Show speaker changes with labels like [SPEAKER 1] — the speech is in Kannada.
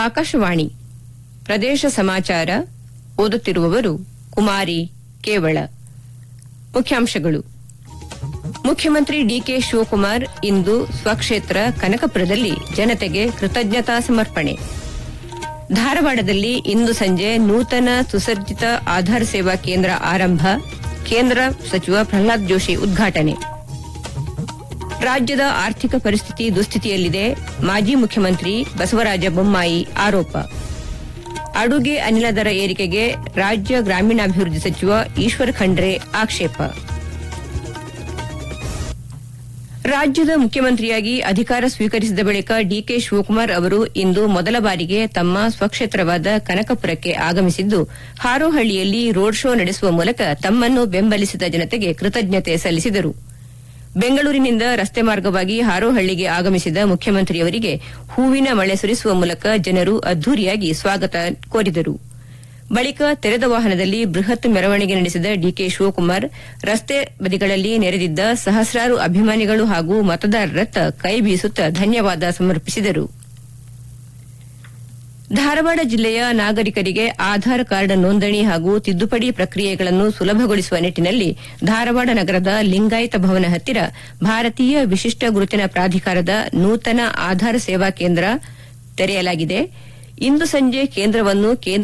[SPEAKER 1] ಆಕಾಶವಾಣಿ ಪ್ರದೇಶ ಸಮಾಚಾರ ಓದುತ್ತಿರುವವರು ಕುಮಾರಿ ಕೇವಳ. ಮುಖ್ಯಾಂಶಗಳು. ಮುಖ್ಯಮಂತ್ರಿ ಡಿಕೆ ಶಿವಕುಮಾರ್ ಇಂದು ಸ್ವಕ್ಷೇತ್ರ ಕನಕಪುರದಲ್ಲಿ ಜನತೆಗೆ ಕೃತಜ್ಞತಾ ಸಮರ್ಪಣೆ. ಧಾರವಾಡದಲ್ಲಿ ಇಂದು ಸಂಜೆ ನೂತನ ಸುಸಜ್ಜಿತ ಆಧಾರ್ ಸೇವಾ ಕೇಂದ್ರ ಆರಂಭ, ಕೇಂದ್ರ ಸಚಿವ ಪ್ರಹ್ಲಾದ್ ಜೋಶಿ ಉದ್ಘಾಟನೆ. ರಾಜ್ಯದ ಆರ್ಥಿಕ ಪರಿಸ್ಥಿತಿ ದುಸ್ಥಿತಿಯಲ್ಲಿದೆ, ಮಾಜಿ ಮುಖ್ಯಮಂತ್ರಿ ಬಸವರಾಜ ಬೊಮ್ಮಾಯಿ ಆರೋಪ. ಅಡುಗೆ ಅನಿಲ ದರ ಏರಿಕೆಗೆ ರಾಜ್ಯ ಗ್ರಾಮೀಣಾಭಿವೃದ್ಧಿ ಸಚಿವ ಈಶ್ವರ್ ಖಂಡ್ರೆ ಆಕ್ಷೇಪ. ರಾಜ್ಯದ ಮುಖ್ಯಮಂತ್ರಿಯಾಗಿ ಅಧಿಕಾರ ಸ್ವೀಕರಿಸಿದ ಬಳಿಕ ಡಿಕೆ ಶಿವಕುಮಾರ್ ಅವರು ಇಂದು ಮೊದಲ ಬಾರಿಗೆ ತಮ್ಮ ಸ್ವಕ್ಷೇತ್ರವಾದ ಕನಕಪುರಕ್ಕೆ ಆಗಮಿಸಿದ್ದು, ಹಾರೋಹಳ್ಳಿಯಲ್ಲಿ ರೋಡ್ ಶೋ ನಡೆಸುವ ಮೂಲಕ ತಮ್ಮನ್ನು ಬೆಂಬಲಿಸಿದ ಜನತೆಗೆ ಕೃತಜ್ಞತೆ ಸಲ್ಲಿಸಿದರು. ಬೆಂಗಳೂರಿನಿಂದ ರಸ್ತೆ ಮಾರ್ಗವಾಗಿ ಹಾರೋಹಳ್ಳಿಗೆ ಆಗಮಿಸಿದ ಮುಖ್ಯಮಂತ್ರಿಯವರಿಗೆ ಹೂವಿನ ಮಳೆ ಸುರಿಸುವ ಮೂಲಕ ಜನರು ಅದ್ದೂರಿಯಾಗಿ ಸ್ವಾಗತ ಕೋರಿದರು. ಬಳಿಕ ತೆರೆದ ವಾಹನದಲ್ಲಿ ಬೃಹತ್ ಮೆರವಣಿಗೆ ನಡೆಸಿದ ಡಿಕೆ ಶಿವಕುಮಾರ್ ರಸ್ತೆ ಬದಿಗಳಲ್ಲಿ ನೆರೆದಿದ್ದ ಸಹಸ್ರಾರು ಅಭಿಮಾನಿಗಳು ಹಾಗೂ ಮತದಾರರತ್ತ ಕೈ ಬೀಸುತ್ತಾ ಧನ್ಯವಾದ ಸಮರ್ಪಿಸಿದರು. ಧಾರವಾಡ ಜಿಲ್ಲೆಯ ನಾಗರಿಕರಿಗೆ ಆಧಾರ್ ಕಾರ್ಡ್ ನೋಂದಣಿ ಹಾಗೂ ತಿದ್ದುಪಡಿ ಪ್ರಕ್ರಿಯೆಗಳನ್ನು ಸುಲಭಗೊಳಿಸುವ ನಿಟ್ಟಿನಲ್ಲಿ ಧಾರವಾಡ ನಗರದ ಲಿಂಗಾಯತ ಭವನ ಹತ್ತಿರ ಭಾರತೀಯ ವಿಶಿಷ್ಟ ಗುರುತಿನ ಪ್ರಾಧಿಕಾರದ ನೂತನ ಆಧಾರ್ ಸೇವಾ ಕೇಂದ್ರ ತೆರೆಯಲಾಗಿದೆ. ಇಂದು ಸಂಜೆ ಕೇಂದ್ರವನ್ನು ಕೇಂದ್ರ